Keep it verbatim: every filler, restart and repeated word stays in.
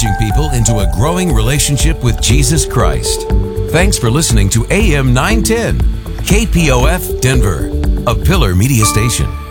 encouraging people into a growing relationship with Jesus Christ. Thanks for listening to A M nine ten, K P O F Denver, a Pillar Media Station.